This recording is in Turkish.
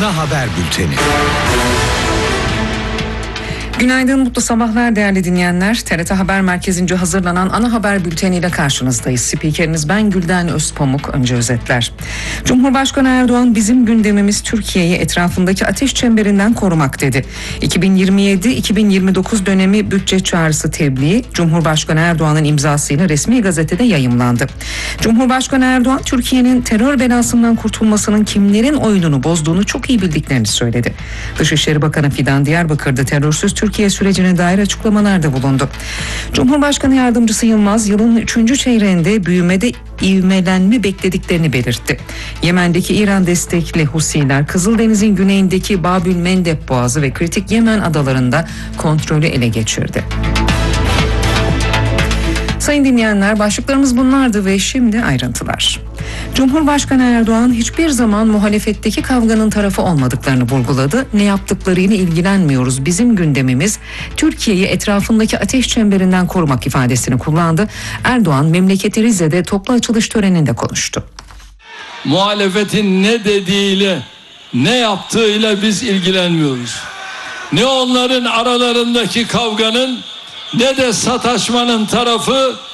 Ana Haber Bülteni. Günaydın, mutlu sabahlar değerli dinleyenler. TRT Haber Merkezi'nce hazırlanan Ana Haber Bülteni'yle karşınızdayız. Spikeriniz ben Gülden Özpamuk. Önce özetler. Cumhurbaşkanı Erdoğan, bizim gündemimiz Türkiye'yi etrafındaki ateş çemberinden korumak dedi. 2027-2029 dönemi bütçe çağrısı tebliği Cumhurbaşkanı Erdoğan'ın imzasıyla resmi gazetede yayımlandı. Cumhurbaşkanı Erdoğan, Türkiye'nin terör belasından kurtulmasının kimlerin oyununu bozduğunu çok iyi bildiklerini söyledi. Dışişleri Bakanı Fidan Diyarbakır'da terörsüz Türkiye sürecine dair açıklamalarda bulundu. Cumhurbaşkanı Yardımcısı Yılmaz, yılın 3. çeyreğinde büyümede ivmelenme beklediklerini belirtti. Yemen'deki İran destekli Husiler, Kızıldeniz'in güneyindeki Babül Mendeb Boğazı ve kritik Yemen adalarında kontrolü ele geçirdi. Sayın dinleyenler, başlıklarımız bunlardı ve şimdi ayrıntılar. Cumhurbaşkanı Erdoğan hiçbir zaman muhalefetteki kavganın tarafı olmadıklarını vurguladı. Ne yaptıklarıyla ilgilenmiyoruz. Bizim gündemimiz Türkiye'yi etrafındaki ateş çemberinden korumak ifadesini kullandı. Erdoğan memleketi Rize'de toplu açılış töreninde konuştu. Muhalefetin ne dediğiyle, ne yaptığıyla biz ilgilenmiyoruz. Ne onların aralarındaki kavganın ne de sataşmanın tarafı